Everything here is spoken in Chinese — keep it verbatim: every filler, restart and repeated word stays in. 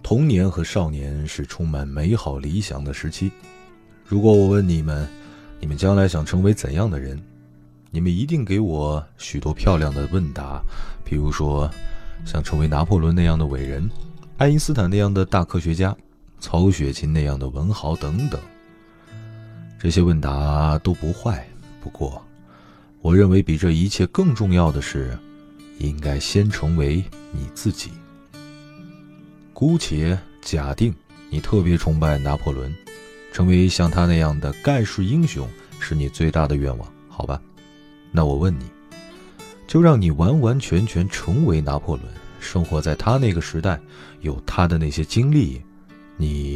童年和少年是充满美好理想的时期。如果我问你们，你们将来想成为怎样的人，你们一定给我许多漂亮的问答，比如说想成为拿破仑那样的伟人，爱因斯坦那样的大科学家，曹雪芹那样的文豪等等。这些问答都不坏，不过我认为比这一切更重要的是，应该先成为你自己。姑且假定你特别崇拜拿破仑，成为像他那样的盖世英雄是你最大的愿望，好吧？那我问你，就让你完完全全成为拿破仑，生活在他那个时代，有他的那些经历，你